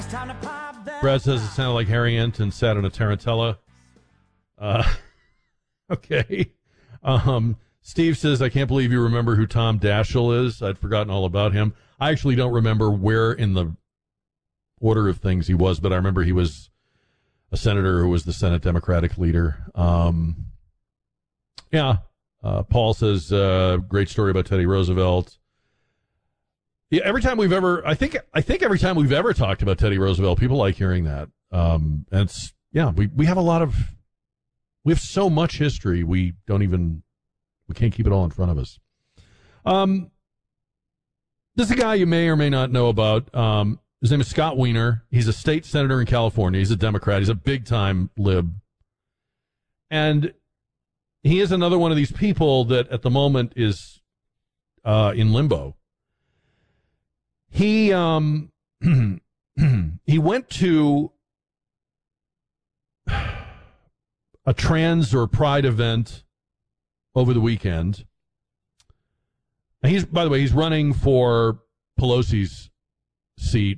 Brad says it sounded like Harry Enton sat in a Tarantella. Okay. Steve says, I can't believe you remember who Tom Daschle is. I'd forgotten all about him. I actually don't remember where in the order of things he was, but I remember he was a senator who was the Senate Democratic leader. Paul says, great story about Teddy Roosevelt. Yeah, every time we've ever, I think every time we've ever talked about Teddy Roosevelt, people like hearing that. And it's, we have we have so much history, we can't keep it all in front of us. This is a guy you may or may not know about. His name is Scott Wiener. He's a state senator in California. He's a Democrat. He's a big-time lib. And he is another one of these people that at the moment is in limbo. He he went to a trans or pride event over the weekend. And by the way, he's running for Pelosi's seat.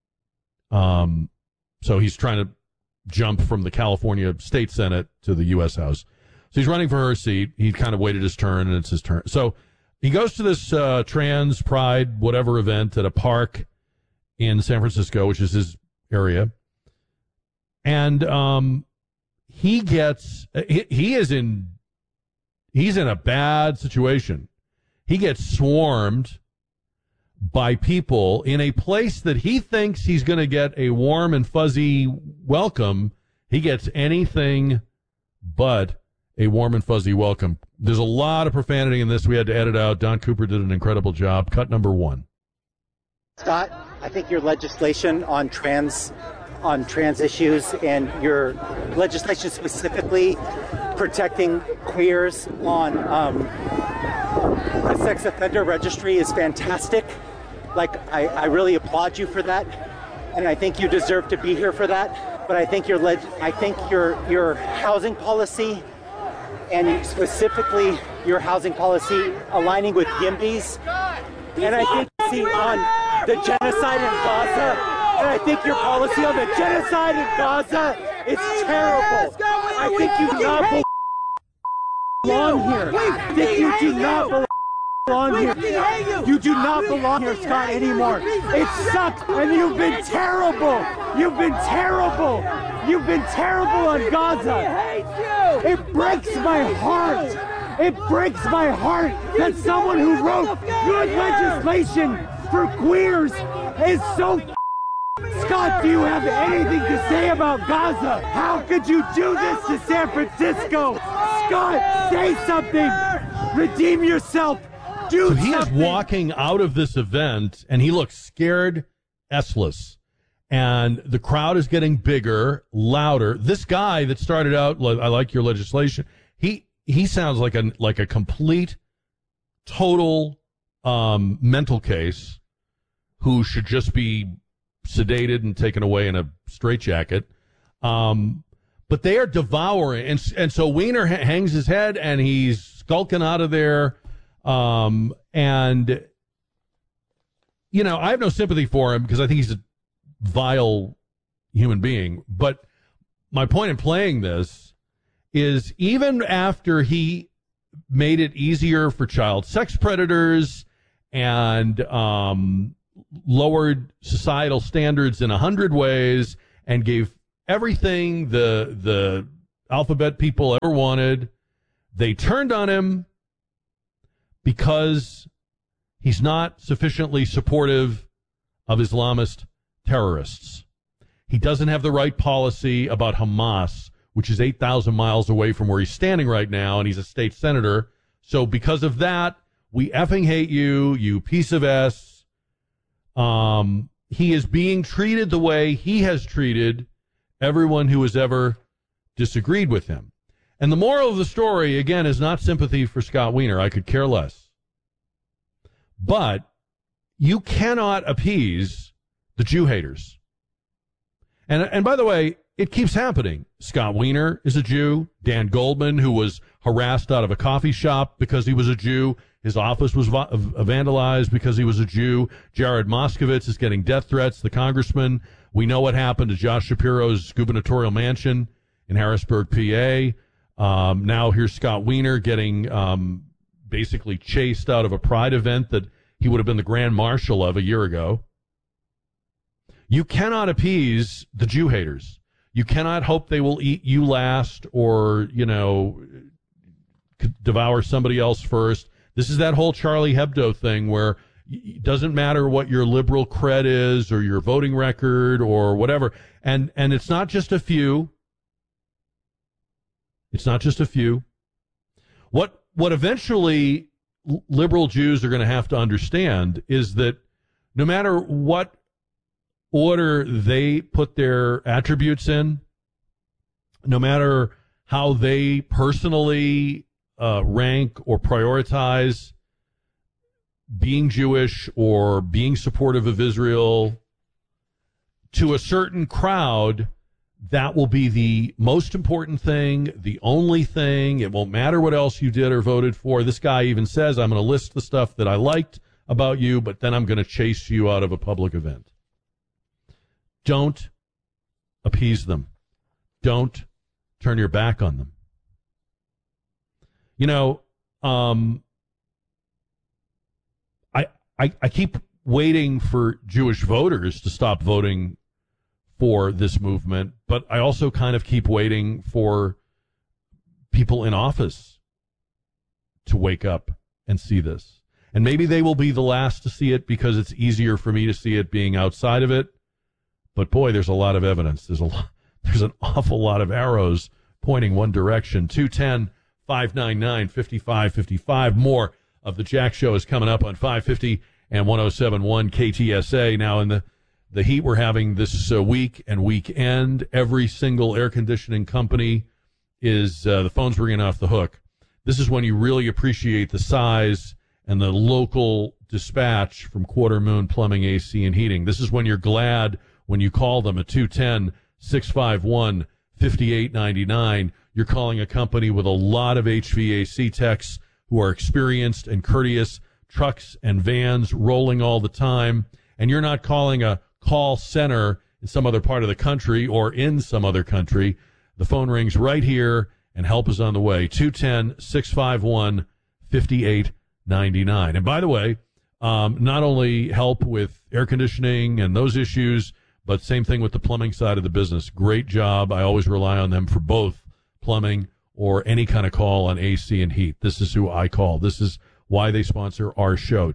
So he's trying to jump from the California State Senate to the U.S. House. So he's running for her seat. He kind of waited his turn, and it's his turn. So he goes to this trans pride whatever event at a park in San Francisco, which is his area. And he's in a bad situation. He gets swarmed by people in a place that he thinks he's going to get a warm and fuzzy welcome. He gets anything but a warm and fuzzy welcome. There's a lot of profanity in this. We had to edit out. Don Cooper did an incredible job. Cut number 1. Scott, I think your legislation on trans issues and your legislation specifically protecting queers on the sex offender registry is fantastic. I really applaud you for that, and I think you deserve to be here for that. But I think your housing policy, and specifically your housing policy aligning with YIMBYs, and I think on the genocide in Gaza, and I think your policy on the genocide in Gaza is terrible. I think you do not belong here. I think you do not belong here. You do not belong here, Scott, anymore. It sucks, and you've been terrible. You've been terrible. You've been terrible on Gaza. It breaks my heart. It breaks my heart that someone who wrote good legislation for queers is so. Scott, do you have anything to say about Gaza? How could you do this to San Francisco? Scott, say something. Redeem yourself. Do something. He is walking out of this event, and he looks scared, S-less. And the crowd is getting bigger, louder. This guy that started out, I like your legislation, he sounds like a complete, total mental case who should just be sedated and taken away in a straitjacket. But they are devouring. And so Wiener hangs his head, and he's skulking out of there. And, I have no sympathy for him because I think he's a vile human being. But my point in playing this is even after he made it easier for child sex predators and lowered societal standards in 100 ways and gave everything the alphabet people ever wanted, they turned on him because he's not sufficiently supportive of Islamist terrorists. He doesn't have the right policy about Hamas, which is 8,000 miles away from where he's standing right now, and he's a state senator. So because of that, we effing hate you, you piece of S. He is being treated the way he has treated everyone who has ever disagreed with him. And the moral of the story, again, is not sympathy for Scott Wiener. I could care less. But you cannot appease the Jew haters. And by the way, it keeps happening. Scott Wiener is a Jew. Dan Goldman, who was harassed out of a coffee shop because he was a Jew. His office was vandalized because he was a Jew. Jared Moskowitz is getting death threats, the congressman, We know what happened to Josh Shapiro's gubernatorial mansion in Harrisburg, PA. Now here's Scott Wiener getting basically chased out of a pride event that he would have been the grand marshal of a year ago. You cannot appease the Jew haters. You cannot hope they will eat you last or, devour somebody else first. This is that whole Charlie Hebdo thing where it doesn't matter what your liberal cred is or your voting record or whatever. And it's not just a few. It's not just a few. What eventually liberal Jews are going to have to understand is that no matter what order they put their attributes in, no matter how they personally rank or prioritize being Jewish or being supportive of Israel, to a certain crowd, that will be the most important thing, the only thing. It won't matter what else you did or voted for. This guy even says, I'm going to list the stuff that I liked about you, but then I'm going to chase you out of a public event. Don't appease them. Don't turn your back on them. I keep waiting for Jewish voters to stop voting for this movement, but I also kind of keep waiting for people in office to wake up and see this. And maybe they will be the last to see it because it's easier for me to see it being outside of it. But boy, there's a lot of evidence. There's an awful lot of arrows pointing one direction. 210-599-5555. More of the Jack Show is coming up on 550 and 107.1 KTSA. Now, in the heat we're having this week and weekend, every single air conditioning company is the phone's ringing off the hook. This is when you really appreciate the size and the local dispatch from Quarter Moon Plumbing, AC, and Heating. This is when you're glad when you call them at 210-651-5899. You're calling a company with a lot of HVAC techs who are experienced and courteous, trucks and vans rolling all the time, and you're not calling a call center in some other part of the country or in some other country. The phone rings right here, and help is on the way. 210-651-5899. And by the way, not only help with air conditioning and those issues, but same thing with the plumbing side of the business. Great job. I always rely on them for both plumbing or any kind of call on AC and heat. This is who I call. This is why they sponsor our show.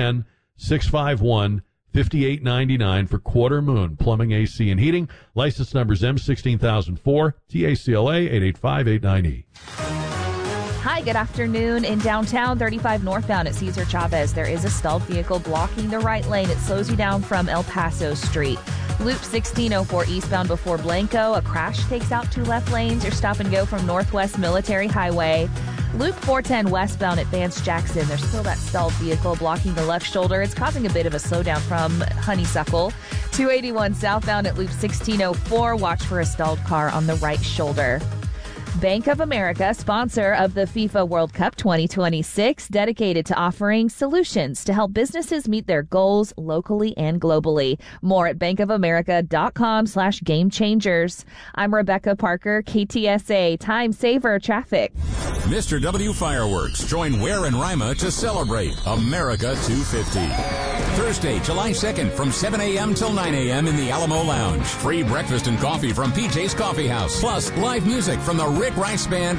210-651-5899 for Quarter Moon Plumbing, AC, and Heating. License numbers M16004, TACLA 88589E. Hi, good afternoon. In downtown, 35 northbound at Cesar Chavez, there is a stalled vehicle blocking the right lane. It slows you down from El Paso Street. Loop 1604 eastbound before Blanco, a crash takes out 2 left lanes. Your stop and go from Northwest Military Highway. Loop 410 westbound at Vance Jackson. There's still that stalled vehicle blocking the left shoulder. It's causing a bit of a slowdown from Honeysuckle. 281 southbound at Loop 1604. Watch for a stalled car on the right shoulder. Bank of America, sponsor of the FIFA World Cup 2026, dedicated to offering solutions to help businesses meet their goals locally and globally. More at bankofamerica.com/game changers. I'm Rebecca Parker, KTSA Time Saver Traffic. Mr. W Fireworks join Ware and Rima to celebrate America 250. Thursday, July 2nd from 7 a.m. till 9 a.m. in the Alamo Lounge. Free breakfast and coffee from PJ's Coffee House. Plus, live music from the Rick Rice Band